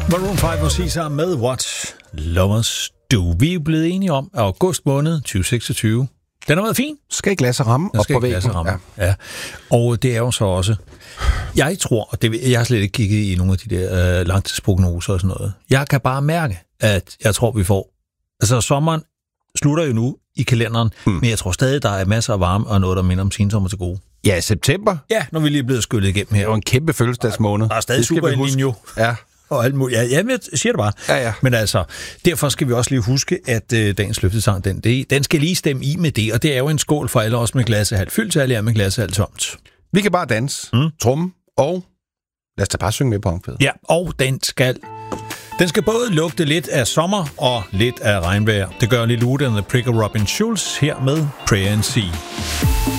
Maroon 5 og sige sammen med What Lovers Do. Vi er blevet enige om, at august måned 2026, den har været fin. Skal ikke lade sig ramme op på væggen. Ja. Og det er jo så også... Jeg tror, og jeg har slet ikke kigget i nogle af de der langtidsprognoser og sådan noget. Jeg kan bare mærke, at jeg tror, vi får... Altså, sommeren slutter jo nu i kalenderen, men jeg tror stadig, der er masser af varme og noget, der minder om sensommer til gode. Ja, september. Ja, når vi lige er blevet skyllet igennem her. Det var en kæmpe fødselsdagsmåned. Der er stadig super El Niño. Ja. Og alt muligt. Ja, jeg siger det bare. Ja. Men altså, derfor skal vi også lige huske, at dagens løftesang, den skal lige stemme i med det, og det er jo en skål for alle os med glasset halvt fyldt, så alle er med glasset halvt tomt. Vi kan bare danse, trumme, og lad os da bare synge med på omkvædet. Ja, og den skal både lugte lidt af sommer og lidt af regnvejr. Det gør Lille Ude and the Prick of Robin Schulz her med Pray and See.